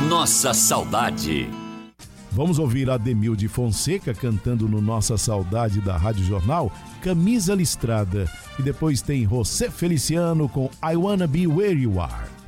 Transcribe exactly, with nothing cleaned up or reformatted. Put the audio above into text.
Nossa Saudade. Vamos ouvir Ademil de Fonseca cantando no Nossa Saudade da Rádio Jornal, Camisa Listrada. E depois tem José Feliciano com I Wanna Be Where You Are.